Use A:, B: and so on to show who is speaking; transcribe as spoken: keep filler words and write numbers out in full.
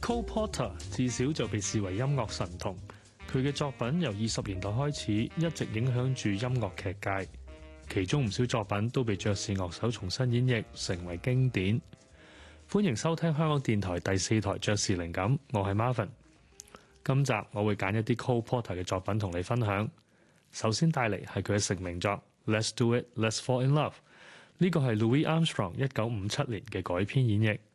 A: Cole Porter 自小就被視為音樂神童，佢嘅作品由二十年代開始一直影響住音樂劇界，其中唔少作品都被爵士樂手重新演繹，成為經典。歡迎收聽香港電台第四台爵士靈感，我係 Marvin。今集我會揀一啲 Cole Porter 嘅作品同你分享。首先帶嚟係佢嘅成名作 Let's Do It, Let's Fall in Love， 呢個係 Louis Armstrong 一九五七年嘅改編演繹。